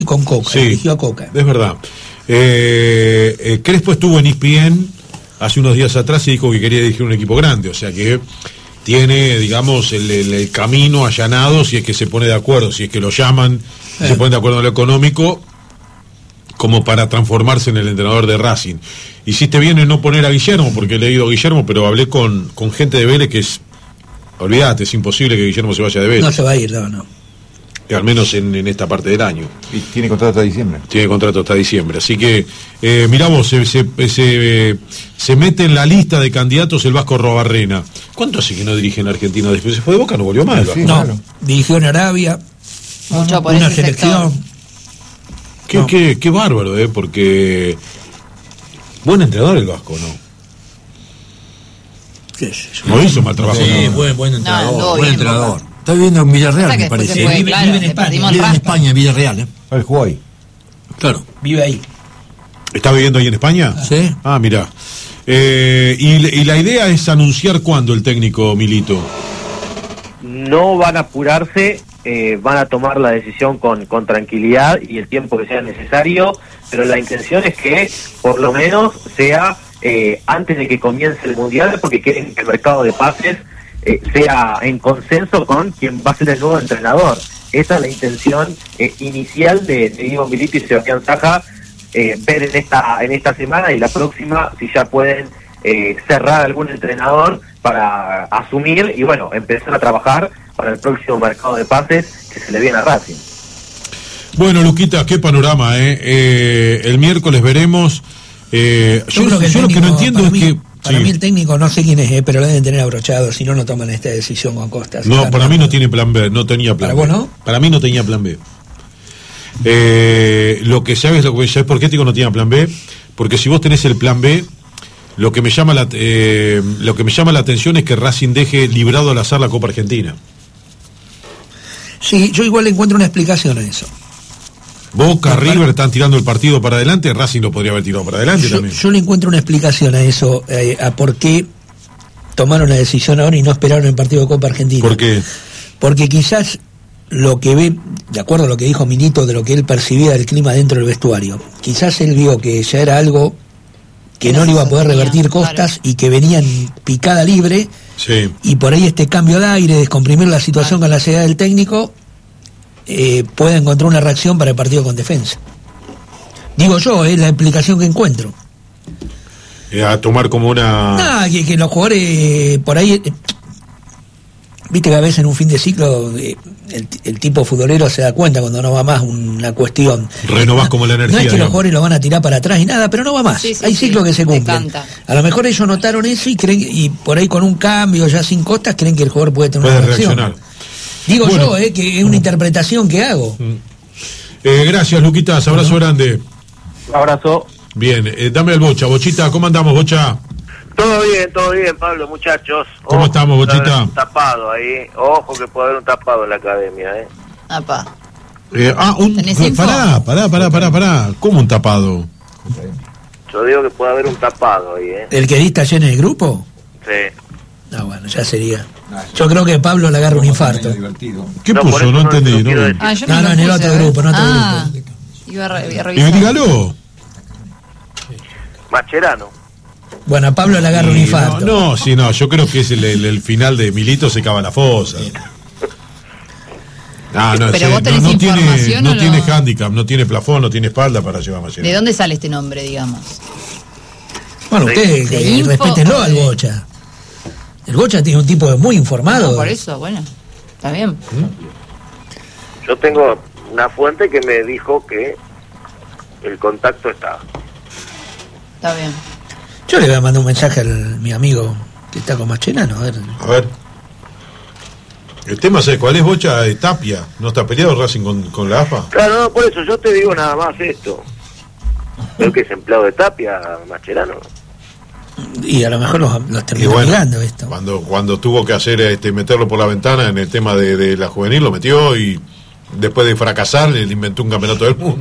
con Coca, sí, eligió a Coca. Es verdad. Crespo estuvo en ESPN hace unos días atrás y dijo que quería dirigir un equipo grande, o sea que tiene, digamos, el camino allanado si es que se pone de acuerdo, si es que lo llaman, se ponen de acuerdo en lo económico, como para transformarse en el entrenador de Racing. Hiciste bien en no poner a Guillermo, porque he leído a Guillermo, pero hablé con gente de Vélez que es, olvídate, es imposible que Guillermo se vaya de Vélez. No se va a ir, no. Al menos en esta parte del año. Y tiene contrato hasta diciembre. Tiene contrato hasta diciembre. Así que, mirá vos, se mete en la lista de candidatos el Vasco Robarrena. ¿Cuánto hace que no dirige en Argentina? Después se fue de Boca, no volvió más. Sí, No, claro. dirigió en Arabia, Mucho por una ese selección. sector. Qué bárbaro, porque... Buen entrenador el Vasco, ¿no? ¿Qué sé yo? No hizo mal trabajo. Sí, no. buen entrenador. No, buen bien, entrenador. Está viviendo en Villarreal, O sea que me después parece. se fue, Vive claro, en le España, perdimos el Vive en rastro. España, en Villarreal, ¿eh? Él jugó ahí. Claro. Vive ahí. ¿Está viviendo ahí en España? Sí. Ah, mirá. Y la idea es anunciar cuándo el técnico Milito. No van a apurarse, van a tomar la decisión con tranquilidad y el tiempo que sea necesario, pero la intención es que por lo menos sea antes de que comience el Mundial, porque quieren que el mercado de pases sea en consenso con quien va a ser el nuevo entrenador. Esa es la intención inicial de Diego Milito y Sebastián Saja, ver en esta semana y la próxima si ya pueden cerrar algún entrenador para asumir y bueno, empezar a trabajar para el próximo mercado de pases que se le viene a Racing. Bueno, Luquita, qué panorama, el miércoles veremos. Yo creo que lo que no entiendo es que... Para sí. mí el técnico, no sé quién es, pero lo deben tener abrochado, si no, no toman esta decisión con Costa. No, para mí no tiene plan B, no tenía plan ¿Para B. vos no? Para mí no tenía plan B. Lo que sabes por qué digo no tenía plan B, porque si vos tenés el plan B, lo que me llama la atención es que Racing deje librado al azar la Copa Argentina. Sí, yo igual le encuentro una explicación a eso. Boca, River están tirando el partido para adelante, Racing lo podría haber tirado para adelante también. Yo le encuentro una explicación a eso, a por qué tomaron la decisión ahora y no esperaron el partido de Copa Argentina. ¿Por qué? Porque quizás lo que ve, de acuerdo a lo que dijo Milito, de lo que él percibía del clima dentro del vestuario, quizás él vio que ya era algo que no le iba a poder revertir Costas, y que venían picada libre, Sí. y por ahí este cambio de aire, descomprimir la situación con la llegada del técnico, puede encontrar una reacción para el partido con Defensa. Digo yo, es la explicación que encuentro. A tomar como una... Que los jugadores por ahí... Viste que a veces en un fin de ciclo el tipo futbolero se da cuenta cuando no va más una cuestión. Renovás como la energía. No es que los digamos. jugadores lo van a tirar para atrás y nada, pero no va más. Sí, sí, hay sí, ciclos que se me cumplen. encanta. A lo mejor ellos notaron eso y creen, y por ahí con un cambio ya sin Costas creen que el jugador puede tener Puede una reacción. reaccionar. Digo Bueno. yo, que es una interpretación que hago. Gracias, Luquitas, abrazo grande. Un abrazo. Bien, dame el Bocha. Bochita, ¿cómo andamos, Bocha? Todo bien, Pablo, muchachos. ¿Cómo estamos, puede Bochita? haber un tapado ahí. Ojo que puede haber un tapado en la academia, Apa. ¿Tenés info? Pará. ¿Cómo un tapado? Yo digo que puede haber un tapado ahí, ¿El que diste ayer en el grupo? Sí. No, bueno, ya sería. Yo creo que Pablo le agarra un infarto. ¿Qué No, por puso? eso No no entendí. quiero No, decir. Ah, yo No, lo en el puse, otro ¿eh? grupo, en otro Ah, grupo. iba a revisar. dígalo. Mascherano. Bueno, a Pablo le agarra un infarto. No, yo creo que es el final de Milito se cava la fosa. Pero vos tenés información no o tiene no? handicap, no tiene plafón, no tiene espalda para llevar más. ¿De dónde sale este nombre, digamos? Bueno, ustedes ¿De info respétenlo o al de- Bocha. El Bocha tiene un tipo muy informado. No, por eso, bueno, está bien. Yo tengo una fuente que me dijo que el contacto está. Está bien. Yo le voy a mandar un mensaje a mi amigo que está con Mascherano. A ver. El tema, ¿sabes cuál es, Bocha? De Tapia. ¿No está peleado Racing con la AFA? Claro, no, por eso yo te digo nada más esto. Creo que es empleado de Tapia, Mascherano. Y a lo mejor los Y terminó bueno, mirando esto. cuando tuvo que hacer meterlo por la ventana en el tema de la juvenil, lo metió y después de fracasar le inventó un campeonato del mundo.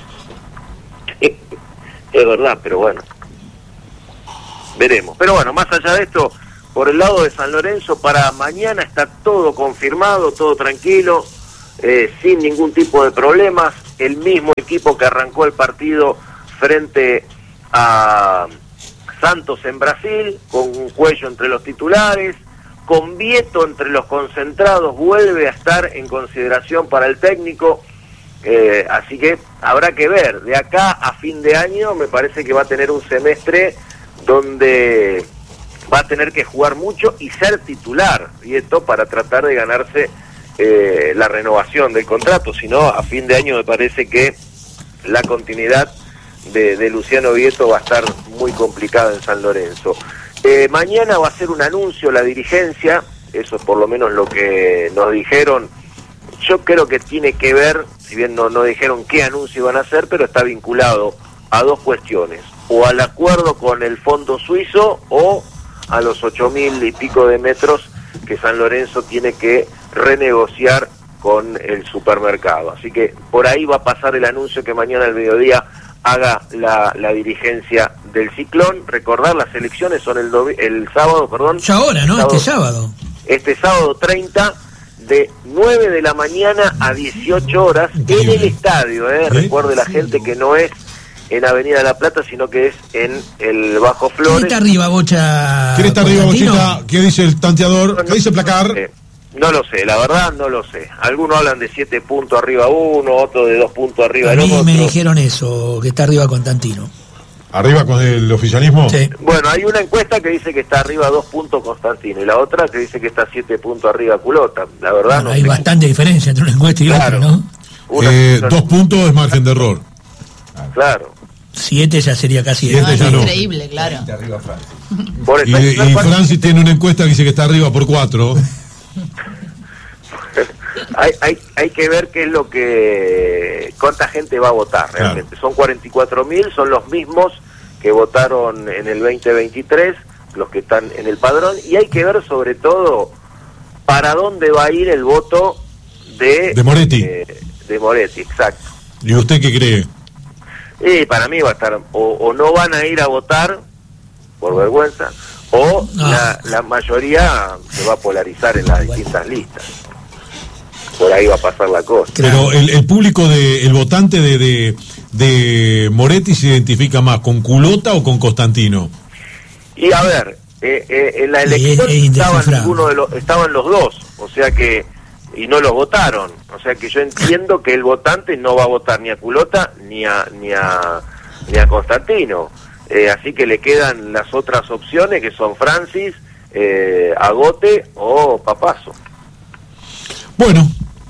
Es verdad, pero bueno. Veremos. Pero bueno, más allá de esto, por el lado de San Lorenzo, para mañana está todo confirmado, todo tranquilo, sin ningún tipo de problemas. el mismo equipo que arrancó el partido frente a Santos en Brasil, con un Cuello entre los titulares, con Vieto entre los concentrados, vuelve a estar en consideración para el técnico, así que habrá que ver, de acá a fin de año me parece que va a tener un semestre donde va a tener que jugar mucho y ser titular, Vieto, para tratar de ganarse la renovación del contrato, si no, a fin de año me parece que la continuidad de Luciano Vieto va a estar muy complicada en San Lorenzo. Mañana va a ser un anuncio la dirigencia, eso es por lo menos lo que nos dijeron. Yo creo que tiene que ver, si bien no dijeron qué anuncio van a hacer, pero está vinculado a dos cuestiones, o al acuerdo con el fondo suizo o a los 8.000 y pico de metros que San Lorenzo tiene que renegociar con el supermercado. Así que por ahí va a pasar el anuncio que mañana al mediodía haga la dirigencia del Ciclón. Recordar, las elecciones son el sábado, perdón. Ya ahora, ¿no? Este sábado. Este sábado 30, de 9 de la mañana a 18 horas, en el estadio, recuerde la gente que no es en Avenida La Plata, sino que es en el Bajo Flores. ¿Quién está arriba, Bocha? ¿Quién está arriba, Bochita? ¿Qué dice el tanteador? ¿Qué dice el placar? No lo sé, la verdad no lo sé. Algunos hablan de 7 puntos arriba uno, otros de 2 puntos arriba el otro. A mí me dijeron eso, que está arriba Constantino. ¿Arriba con el oficialismo? Sí. Bueno, hay una encuesta que dice que está arriba 2 puntos Constantino y la otra que dice que está 7 puntos arriba Culota. La verdad bueno, no hay bastante diferencia entre una encuesta y otra, ¿no? 2 puntos es margen de error. Claro. 7 ya sería casi... 7 ya no. Increíble, claro. Arriba Francis. Y Francis tiene una encuesta que dice que está arriba por 4. hay que ver qué es lo que... cuánta gente va a votar realmente. Claro. Son 44.000, son los mismos que votaron en el 2023, los que están en el padrón, y hay que ver sobre todo para dónde va a ir el voto de Moretti. De Moretti, exacto. ¿Y usted qué cree? Para mí va a estar, o no van a ir a votar por vergüenza, o la mayoría se va a polarizar en las distintas listas. Por ahí va a pasar la cosa. Pero el público, el votante de Moretti se identifica más con Culota o con Constantino. Y a ver, en la elección estaban los dos, o sea que, y no los votaron, o sea que yo entiendo que el votante no va a votar ni a Culota ni a Constantino, así que le quedan las otras opciones que son Francis, Agote o Papazo. Bueno,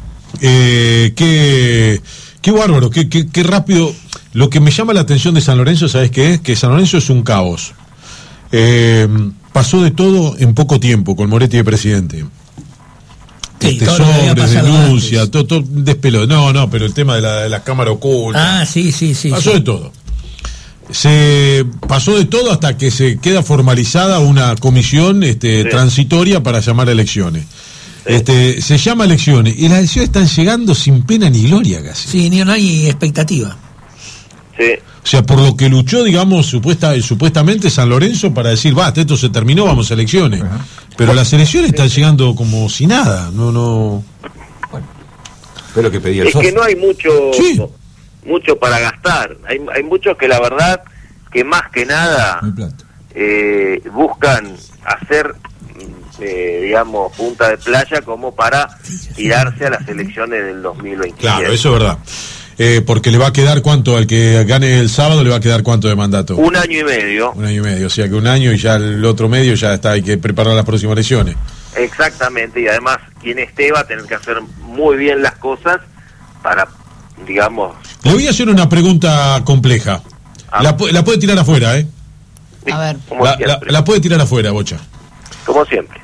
qué bárbaro, qué rápido. Lo que me llama la atención de San Lorenzo, ¿sabes qué es? Que San Lorenzo es un caos. Pasó de todo en poco tiempo con Moretti de presidente. Sí, sobres, denuncia, todo despeló. No, pero el tema de la cámara oculta. Sí. Pasó de todo. Se pasó de todo hasta que se queda formalizada una comisión transitoria para llamar a elecciones. Se llama elecciones y las elecciones están llegando sin pena ni gloria casi. Sí, no hay expectativa. Sí. O sea, por lo que luchó, digamos, supuestamente San Lorenzo para decir, basta, esto se terminó, vamos a elecciones. Uh-huh. Pero las elecciones están llegando como si nada, no. Bueno, fue lo que pedía el socio. Que no hay mucho para gastar. Hay muchos que la verdad, que más que nada buscan hacer, digamos, punta de playa como para tirarse a las elecciones del 2027. Claro, eso es verdad. Porque le va a quedar cuánto, al que gane el sábado le va a quedar cuánto de mandato. 1 año y medio. 1 año y medio, o sea que 1 año y ya el otro medio ya está, hay que preparar las próximas elecciones. Exactamente, y además quien esté va a tener que hacer muy bien las cosas para, digamos... Le voy a hacer una pregunta compleja. La puede tirar afuera, ¿eh? Sí, a ver. La puede tirar afuera, Bocha. Como siempre.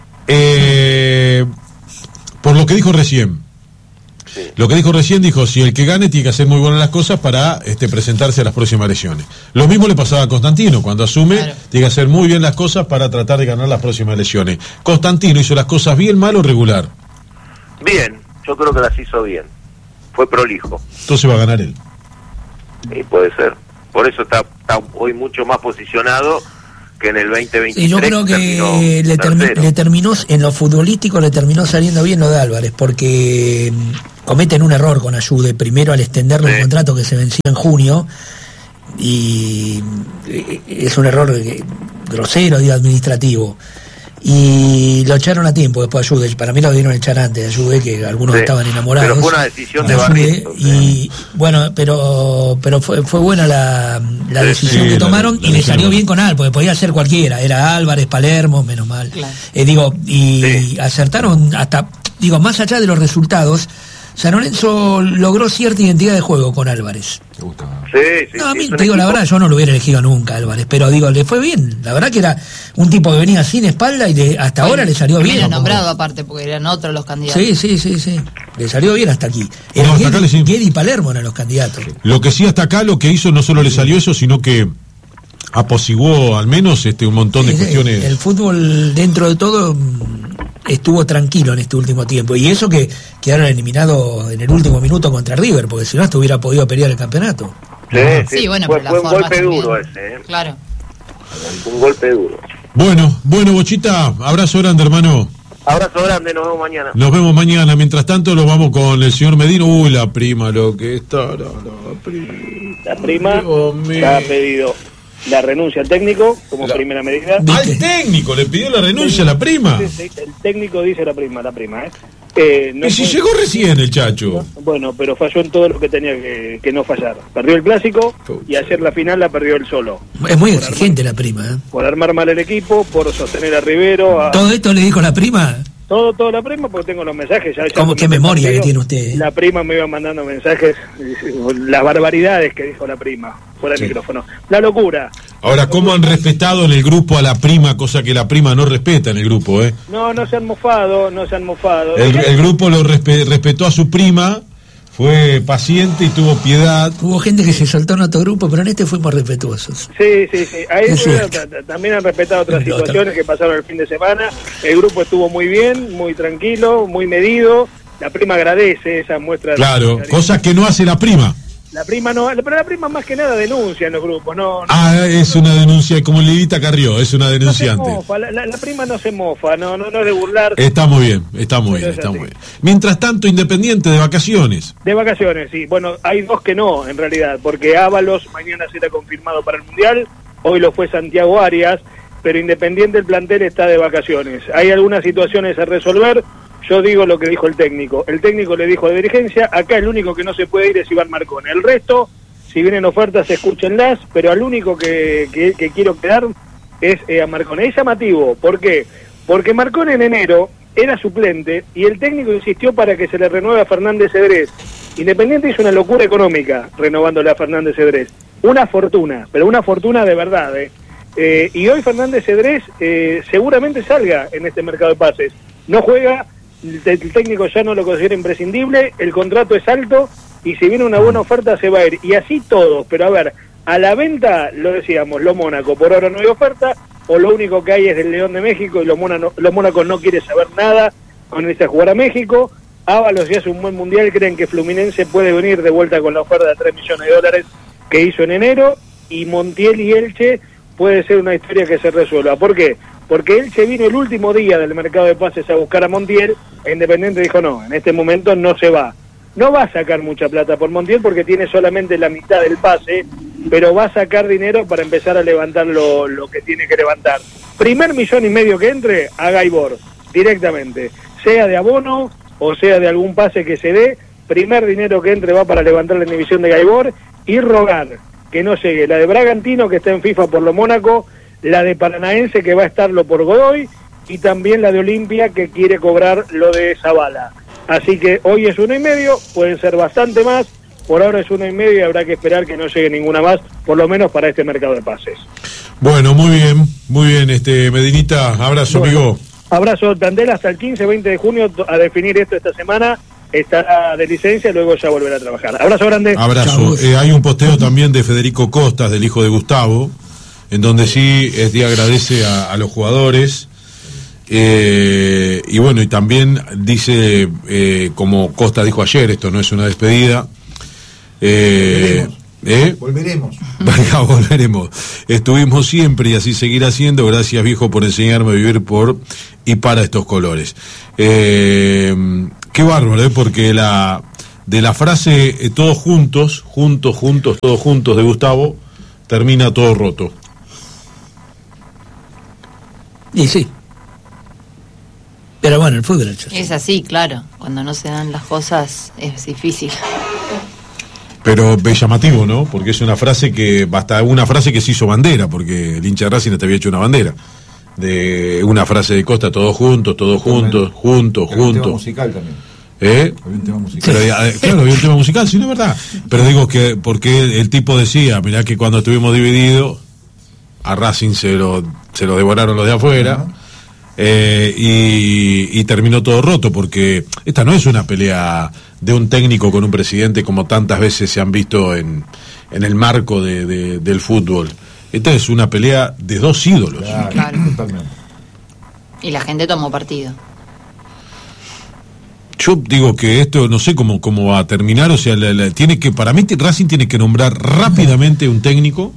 Por lo que dijo recién. Sí. Lo que dijo recién, dijo, si el que gane tiene que hacer muy buenas las cosas para presentarse a las próximas elecciones. Lo mismo le pasaba a Constantino, cuando asume, claro, tiene que hacer muy bien las cosas para tratar de ganar las próximas elecciones. Constantino hizo las cosas bien, mal o regular. Bien, yo creo que las hizo bien. Fue prolijo. Entonces va a ganar él. Sí, puede ser. Por eso está hoy mucho más posicionado que en el 2023. Sí, yo creo que le terminó, en lo futbolístico le terminó saliendo bien lo de Álvarez, porque cometen un error con Ayude, primero al extenderle un contrato que se vencía en junio, y es un error grosero, digo, administrativo, y lo echaron a tiempo después de Ayude. Para mí lo debieron echar antes de Ayude, que algunos estaban enamorados. Pero fue una decisión de Ayude, Barreto. y bueno, pero fue buena la decisión que tomaron, y le salió bien con Al, porque podía ser cualquiera, era Álvarez, Palermo, menos mal. Claro. Acertaron hasta, más allá de los resultados. San Lorenzo logró cierta identidad de juego con Álvarez. ¿Te gusta? Sí, no, a mí, te digo la verdad, yo no lo hubiera elegido nunca Álvarez, pero le fue bien. La verdad que era un tipo que venía sin espalda y hasta ahora le salió bien. Era nombrado aparte, porque eran otros los candidatos. Sí. Le salió bien hasta aquí. Guedi y Palermo eran los candidatos. Lo que sí, hasta acá lo que hizo no solo le salió eso, sino que apaciguó al menos un montón de cuestiones. El fútbol, dentro de todo, estuvo tranquilo en este último tiempo, y eso que quedaron eliminados en el último minuto contra River, porque si no hasta hubiera podido pelear el campeonato. Sí, bueno, fue pero un golpe duro ese, Claro. Un golpe duro. Bueno, Bochita, abrazo grande, hermano. Abrazo grande, nos vemos mañana. Nos vemos mañana. Mientras tanto, nos vamos con el señor Medina. Uy, la prima, lo que está. La prima ya ha pedido la renuncia al técnico como primera medida. ¿Al técnico le pidió la renuncia a la prima? Sí, el técnico dice la prima, y si llegó recién el Chacho. Bueno, pero falló en todo lo que tenía que no fallar. Perdió el clásico y ayer la final la perdió él solo. Es muy exigente la prima, por armar mal el equipo, por sostener a Rivero. ¿Todo esto le dijo la prima? Todo la prima, porque tengo los mensajes. ¿Cómo qué memoria que tiene usted? La prima me iba mandando mensajes, las barbaridades que dijo la prima, fuera del micrófono. La locura. Ahora, ¿cómo han respetado en el grupo a la prima, cosa que la prima no respeta en el grupo, No se han mofado. El grupo lo respetó a su prima, fue paciente y tuvo piedad. Hubo gente que se soltó en otro grupo, pero en este fuimos respetuosos. Sí. Ahí también han respetado otras situaciones que pasaron el fin de semana. El grupo estuvo muy bien, muy tranquilo, muy medido. La prima agradece esa muestra. Claro, cosas que no hace la prima. La prima no, pero la prima más que nada denuncia en los grupos, no. Es una denuncia, como Lidita Carrió, es una denunciante. No se mofa, la prima no se mofa, no es de burlar. Está muy bien. Mientras tanto, Independiente de vacaciones. De vacaciones, sí. Bueno, hay dos que no, en realidad, porque Ábalos mañana será confirmado para el Mundial, hoy lo fue Santiago Arias, pero Independiente, el plantel está de vacaciones. Hay algunas situaciones a resolver. Yo digo lo que dijo el técnico. El técnico le dijo a la dirigencia, acá el único que no se puede ir es Iván Marcone. El resto, si vienen ofertas, escúchenlas, pero al único que quiero quedar es a Marcone. Es llamativo. ¿Por qué? Porque Marcone en enero era suplente y el técnico insistió para que se le renueve a Fernández Cedrés. Independiente hizo una locura económica renovándole a Fernández Cedrés. Una fortuna, pero una fortuna de verdad. Y hoy Fernández Cedrés seguramente salga en este mercado de pases. No juega. El técnico ya no lo considera imprescindible, el contrato es alto y si viene una buena oferta se va a ir. Y así todo, pero a ver, a la venta, lo decíamos, lo Mónaco, por ahora no hay oferta, o lo único que hay es del León de México y lo Mónaco no quiere saber nada con irse a jugar a México. Ábalos, si hace un buen mundial, creen que Fluminense puede venir de vuelta con la oferta de $3 millones que hizo en enero, y Montiel y Elche puede ser una historia que se resuelva. ¿Por qué? Porque Elche vino el último día del mercado de pases a buscar a Montiel, e Independiente dijo no, en este momento no se va. No va a sacar mucha plata por Montiel porque tiene solamente la mitad del pase, pero va a sacar dinero para empezar a levantar lo que tiene que levantar. Primer $1,5 millones que entre a Gaibor, directamente, sea de abono o sea de algún pase que se dé, primer dinero que entre va para levantar la división de Gaibor y rogar que no llegue la de Bragantino, que está en FIFA por lo Mónaco, la de Paranaense, que va a estarlo por Godoy, y también la de Olimpia, que quiere cobrar lo de Zavala. Así que hoy es 1,5, pueden ser bastante más, por ahora es 1,5 y habrá que esperar que no llegue ninguna más, por lo menos para este mercado de pases. Bueno, muy bien, Medinita, abrazo, amigo. Abrazo, plantel hasta el 15-20 de junio a definir esto esta semana, estará de licencia, luego ya volverá a trabajar. Abrazo grande. Abrazo. Hay un posteo también de Federico Costas, del hijo de Gustavo, en donde sí agradece a los jugadores, y bueno, y también dice, como Costa dijo ayer, esto no es una despedida, volveremos. Volveremos. Estuvimos siempre y así seguirá siendo. Gracias, viejo, por enseñarme a vivir por y para estos colores. Qué bárbaro, porque de la frase todos juntos, todos juntos de Gustavo, termina todo roto. Y sí. Pero bueno, el fútbol es así, claro. Cuando no se dan las cosas es difícil. Pero es llamativo, ¿no? Porque es una frase que, hasta una frase que se hizo bandera, porque el hincha de Racing te había hecho una bandera. De una frase de Costa, todos juntos, juntos. Hay un tema musical también. Había un tema musical. Pero, claro, había un tema musical, sí, no es verdad. Pero digo que, porque el tipo decía, mirá que cuando estuvimos divididos, a Racing se lo devoraron los de afuera. Y terminó todo roto, porque esta no es una pelea de un técnico con un presidente como tantas veces se han visto en el marco del fútbol. Esta es una pelea de dos ídolos. Claro. Totalmente. Y la gente tomó partido. Yo digo que esto no sé cómo va a terminar, o sea, tiene que, para mí Racing tiene que nombrar rápidamente un técnico.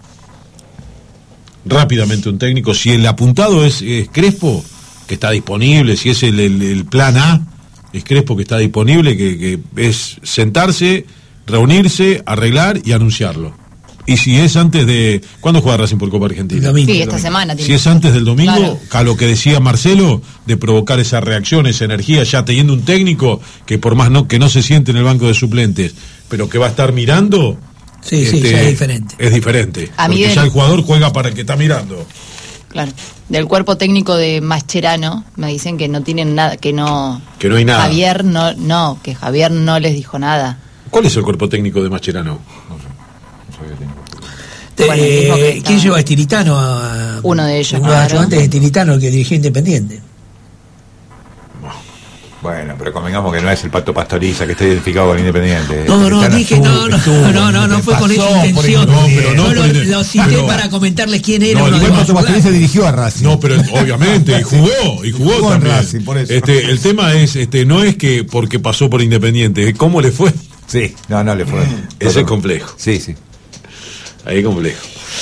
Si el apuntado es Crespo, que está disponible, si es el plan A, es Crespo que está disponible, que es sentarse, reunirse, arreglar y anunciarlo. Y si es antes de... ¿Cuándo juega Racing por Copa Argentina? Domingo. Sí, esta semana. Si es antes del domingo, claro. A lo que decía Marcelo, de provocar esa reacción, esa energía, ya teniendo un técnico que por más que no se siente en el banco de suplentes, pero que va a estar mirando... Sí, ya es diferente. Es diferente. Porque ya el jugador juega para el que está mirando. Claro. Del cuerpo técnico de Mascherano me dicen que no tienen nada, que no hay nada. Que Javier no les dijo nada. ¿Cuál es el cuerpo técnico de Mascherano? ¿Quién lleva a Estiritano? Uno de ellos. Uno de los ayudantes de Estiritano, el que dirigió Independiente. Bueno, pero convengamos que no es el Pato Pastoriza que está identificado con Independiente. No fue con esa intención. Lo cité para comentarles quién era. No, el Pato Pastoriza dirigió a Racing. No, pero obviamente, y jugó también. Racing, por eso. El tema es, no es que porque pasó por Independiente, es cómo le fue. Sí, no le fue. Ese es complejo. Sí. Ahí es complejo.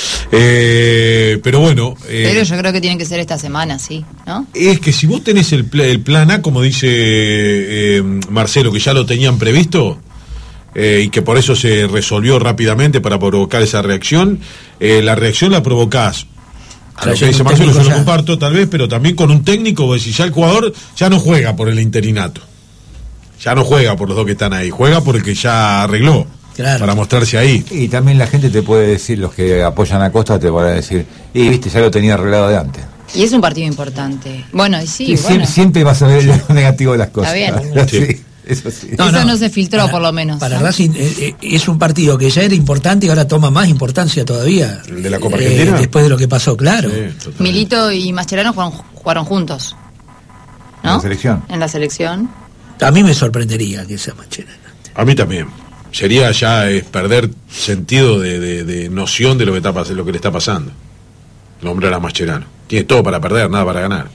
Pero bueno. Pero yo creo que tienen que ser esta semana, sí, ¿no? Es que si vos tenés el plan A, como dice Marcelo, que ya lo tenían previsto, y que por eso se resolvió rápidamente para provocar esa reacción, la reacción la provocás. A lo que dice Marcelo, yo lo comparto tal vez, pero también con un técnico, pues, si ya el jugador ya no juega por el interinato. Ya no juega por los dos que están ahí, juega por el que ya arregló. Claro. Para mostrarse ahí. Y también la gente te puede decir, los que apoyan a Costa te van a decir, y viste, ya lo tenía arreglado de antes. Y es un partido importante. Bueno, y sí, siempre vas a ver lo negativo de las cosas. Está bien. Sí, eso sí. Eso no se filtró, por lo menos. Para Racing es un partido que ya era importante y ahora toma más importancia todavía. ¿El de la Copa Argentina? Después de lo que pasó, claro. Sí, Milito y Mascherano jugaron juntos, ¿no? ¿En la selección? En la selección. A mí me sorprendería que sea Mascherano. A mí también. Sería ya perder sentido de noción de lo que le está pasando. Nombrar a Mascherano. Tiene todo para perder, nada para ganar.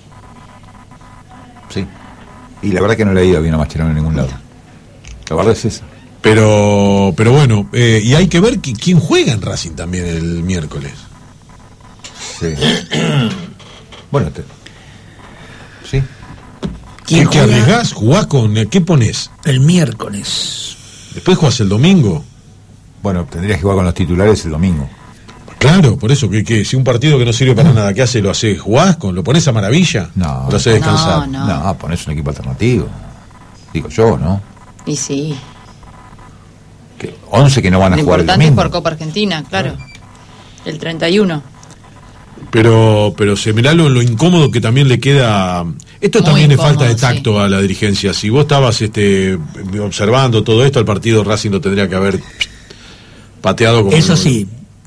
Sí. Y la verdad que no le ha ido bien a Mascherano en ningún lado. La verdad es esa. Pero bueno, y hay que ver quién juega en Racing también el miércoles. Sí. Bueno, sí. ¿Quién te arriesgás? ¿Jugás con qué pones? El miércoles. Después jugás el domingo. Bueno, tendrías que jugar con los titulares el domingo. Claro, por eso, que si un partido que no sirve para nada, ¿qué hace? ¿Lo haces? ¿Jugás? ¿Lo pones a maravilla? No. ¿O lo haces descansar? No, pones un equipo alternativo. Digo yo, ¿no? Y sí. 11 que no van a jugar el domingo. Lo importante es por Copa Argentina, claro. El 31. Pero se mirá lo incómodo que también le queda. Esto muy también incómodo, es falta de tacto, sí, a la dirigencia. Si vos estabas observando todo esto, al partido Racing lo tendría que haber pateado como... Eso sí.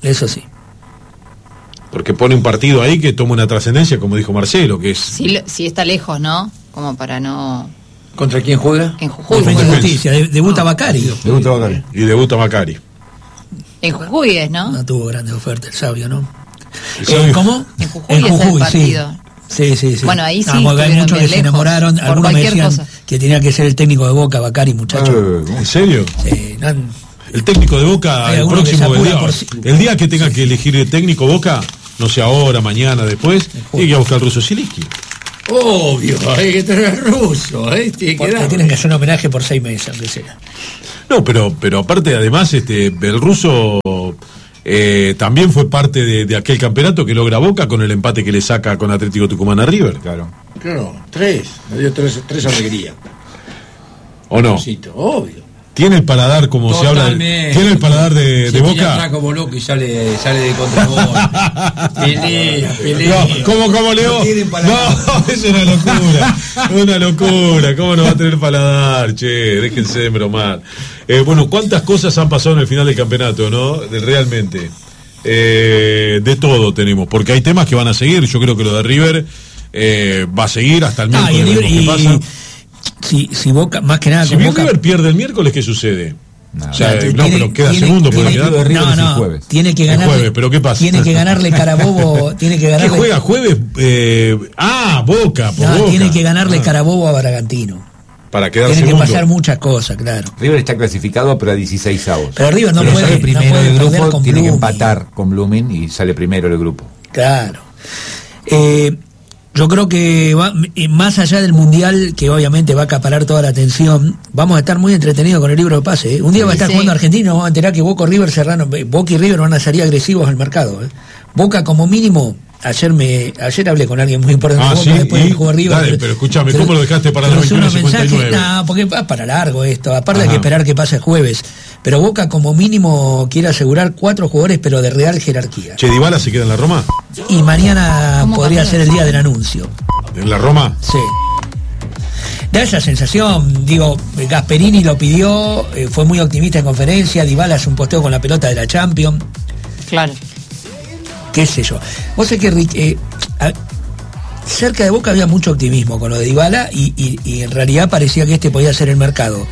Porque pone un partido ahí que toma una trascendencia, como dijo Marcelo, que es... Sí está lejos, ¿no? Como para no... ¿Contra quién juega? En Jujuy. Defensa y Justicia. Debuta Bacari. Y debuta Bacari. En Jujuy es, ¿no? No tuvo grandes ofertas el Sabio, ¿no? ¿Cómo? En Jujuy es el partido. Sí. Bueno, ahí sí. Hay muchos que se enamoraron. Algunos me decían que tenía que ser el técnico de Boca, Bacari, muchacho. ¿En serio? Sí. El técnico de Boca, el próximo el día que tenga que elegir el técnico Boca, no sé ahora, mañana, después, tiene que ir a buscar al ruso Zielinski. Obvio, hay que tener ruso, tienen que hacer un homenaje por 6 meses, aunque sea. No, pero aparte, además, el ruso también fue parte de aquel campeonato que logra Boca con el empate que le saca con Atlético Tucumán a River. Claro. Claro, me dio tres alegrías. ¿O no? Obvio. Tiene el paladar, como Totalmente. se habla, tiene el paladar de Boca. Atrás como loco y sale de contragol. pelea. No, ¿cómo Leo? No, es una locura. ¿Cómo no va a tener paladar? Che, déjense de bromar. Bueno, ¿cuántas cosas han pasado en el final del campeonato, no? Realmente. De todo tenemos, porque hay temas que van a seguir. Yo creo que lo de River va a seguir hasta el miércoles. ¿Qué pasa? Si Boca, más que nada, si con Boca, River pierde el miércoles, ¿qué sucede? No, pero queda segundo por quedar. Jueves. Tiene que ganar. Jueves, pero ¿qué pasa? Tiene que ganarle Carabobo. Tiene que ganarle. ¿Qué juega jueves? Boca. Boca. Tiene que ganarle Carabobo a Bragantino. Para quedar Tienen segundo. que pasar muchas cosas, claro. River está clasificado, pero a 16avos. Pero River no puede, sale primero no puede del perder grupo, con tiene que Blooming. empatar con Blooming y sale primero el grupo. Claro. Yo creo que más allá del Mundial, que obviamente va a acaparar toda la atención, vamos a estar muy entretenidos con el libro de pase. Un día va a estar jugando Argentina y nos vamos a enterar que Boca y River van a salir agresivos al mercado. Boca como mínimo, ayer hablé con alguien muy importante de Boca, después de jugar River. Dale, pero escúchame, ¿cómo lo dejaste para las 21:59? No, porque va para largo esto, aparte hay que esperar que pase el jueves. Pero Boca como mínimo quiere asegurar 4 jugadores, pero de real jerarquía. Che, ¿Dybala se queda en la Roma? Y mañana podría ser el día del anuncio. ¿En la Roma? Sí. Da esa sensación, digo, Gasperini lo pidió, fue muy optimista en conferencia, Dybala hace un posteo con la pelota de la Champions. Claro. Qué sé yo. Vos sé que cerca de Boca había mucho optimismo con lo de Dybala y en realidad parecía que podía ser el mercado.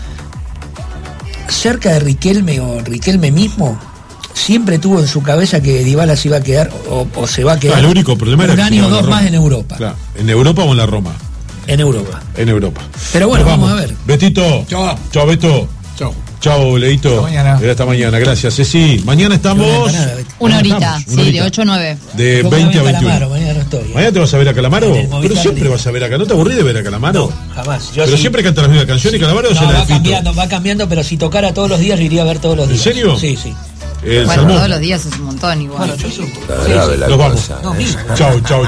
Cerca de Riquelme mismo, siempre tuvo en su cabeza que Dybala se iba a quedar o se va a quedar el único problema era un año o dos más en Europa. Claro. ¿En Europa o en la Roma? En Europa. En Europa. Pero bueno, vamos a ver. Betito. Chao, Beto. Chao, Leito. Hasta mañana. Gracias, Ceci. Mañana estamos. Una horita, de 8 a 9. De 20 a 21. Calamaro, mañana no estoy. ¿Mañana te vas a ver a Calamaro? Pero siempre vas a ver acá. ¿No te aburrís de ver a Calamaro? No, jamás. Pero siempre canta las mismas canciones y Calamaro se la va cambiando, pero si tocara todos los días, yo iría a ver todos los días. ¿En serio? Sí. Bueno, todos los días es un montón igual. Bueno, yo Grave la Nos cosa, vamos. Chao.